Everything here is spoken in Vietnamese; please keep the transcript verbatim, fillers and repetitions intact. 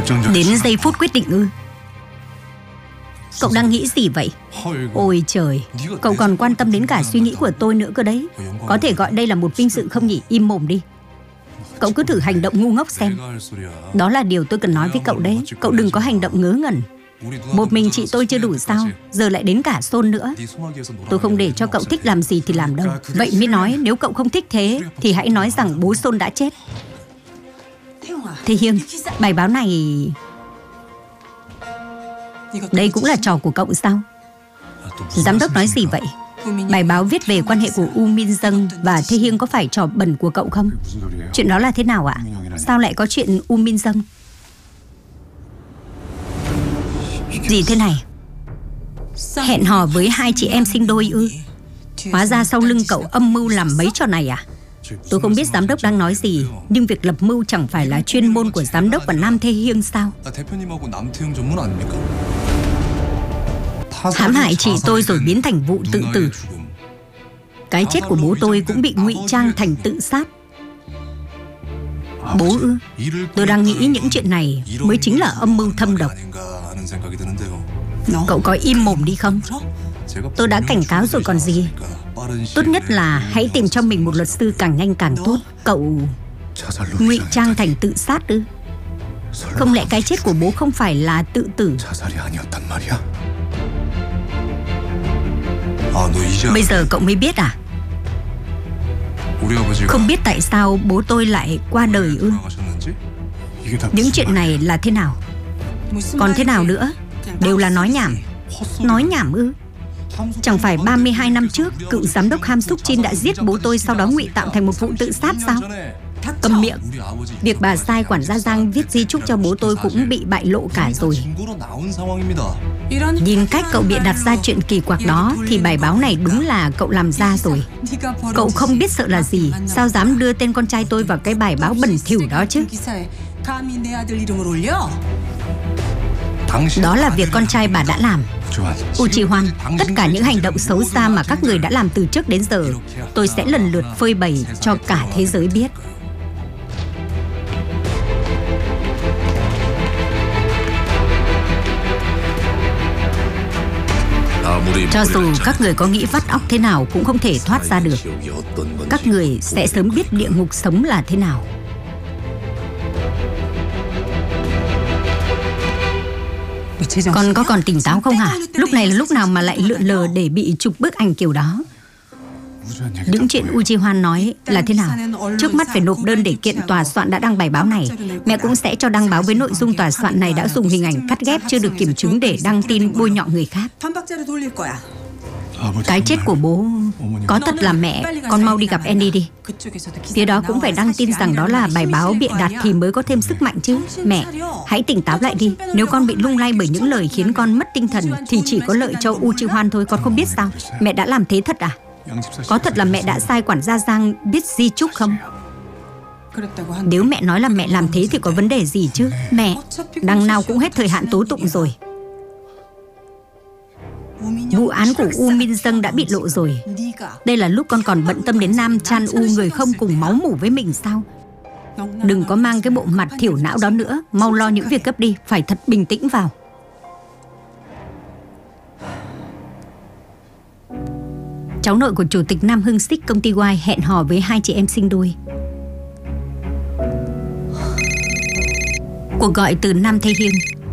Đến giây phút quyết định ư? Cậu đang nghĩ gì vậy? Ôi trời, cậu còn quan tâm đến cả suy nghĩ của tôi nữa cơ đấy. Có thể gọi đây là một vinh dự không nhỉ? Im mồm đi. Cậu cứ thử hành động ngu ngốc xem. Đó là điều tôi cần nói với cậu đấy. Cậu đừng có hành động ngớ ngẩn. Một mình chị tôi chưa đủ sao? Giờ lại đến cả Son nữa. Tôi không để cho cậu thích làm gì thì làm đâu. Vậy mới nói nếu cậu không thích thế thì hãy nói rằng bố Son đã chết. Thế Hiêng, bài báo này... Đây cũng là trò của cậu sao? Giám đốc nói gì vậy? Bài báo viết về quan hệ của U Min Jung và Thế Hiêng có phải trò bẩn của cậu không? Chuyện đó là thế nào ạ? Sao lại có chuyện U Min Jung? Gì thế này? Hẹn hò với hai chị em sinh đôi ư? Hóa ra sau lưng cậu âm mưu làm mấy trò này à? Tôi không biết giám đốc đang nói gì, nhưng việc lập mưu chẳng phải là chuyên môn của giám đốc và Nam Thế Hiêng sao? Hãm hại chị tôi rồi biến thành vụ tự tử. Cái chết của bố tôi cũng bị ngụy trang thành tự sát. Bố ư? Tôi đang nghĩ những chuyện này mới chính là âm mưu thâm độc. Cậu có im mồm đi không? Tôi đã cảnh cáo rồi còn gì. Tốt nhất là hãy tìm cho mình một luật sư càng nhanh càng tốt. Cậu ngụy trang thành tự sát ư? Không lẽ cái chết của bố không phải là tự tử? Bây giờ cậu mới biết à? Không biết tại sao bố tôi lại qua đời ư? Những chuyện này là thế nào? Còn thế nào nữa? Đều là nói nhảm. Nói nhảm ư? Chẳng phải ba mươi hai năm trước cựu giám đốc Ham Suk Jin đã giết bố tôi, sau đó ngụy tạo thành một vụ tự sát sao? Câm miệng. Việc bà sai quản gia Giang viết di chúc cho bố tôi cũng bị bại lộ cả rồi. Nhìn cách cậu bịa đặt ra chuyện kỳ quặc đó thì bài báo này đúng là cậu làm ra rồi. Cậu không biết sợ là gì, sao dám đưa tên con trai tôi vào cái bài báo bẩn thỉu đó chứ? Đó là việc con trai bà đã làm. U Chi Hoan, tất cả những hành động xấu xa mà các người đã làm từ trước đến giờ, tôi sẽ lần lượt phơi bày cho cả thế giới biết. Cho dù các người có nghĩ vắt óc thế nào cũng không thể thoát ra được. Các người sẽ sớm biết địa ngục sống là thế nào. Con có còn tỉnh táo không hả? Lúc này là lúc nào mà lại lượn lờ để bị chụp bức ảnh kiểu đó? Những chuyện U Chi Hoan nói là thế nào? Trước mắt phải nộp đơn để kiện tòa soạn đã đăng bài báo này. Mẹ cũng sẽ cho đăng báo với nội dung tòa soạn này đã dùng hình ảnh cắt ghép chưa được kiểm chứng để đăng tin bôi nhọ người khác. Cái chết của bố có thật là mẹ, con mau đi gặp Andy đi. Phía đó cũng phải đăng tin rằng đó là bài báo bịa đặt thì mới có thêm sức mạnh chứ. Mẹ, hãy tỉnh táo lại đi. Nếu con bị lung lay bởi những lời khiến con mất tinh thần thì chỉ có lợi cho U Chi Hoan thôi, con không biết sao? Mẹ đã làm thế thật à? Có thật là mẹ đã sai quản gia Giang viết di chúc không? Nếu mẹ nói là mẹ làm thế thì có vấn đề gì chứ? Mẹ, đằng nào cũng hết thời hạn tố tụng rồi. Vụ án của U Min Jung đã bị lộ rồi. Đây là lúc con còn bận tâm đến Nam Chan U, người không cùng máu mủ với mình sao? Đừng có mang cái bộ mặt thiểu não đó nữa. Mau lo những việc gấp đi, phải thật bình tĩnh vào. Cháu nội của chủ tịch Nam Hưng Sik công ty Y hẹn hò với hai chị em sinh đôi. Cuộc gọi từ Nam Thế Hiêng.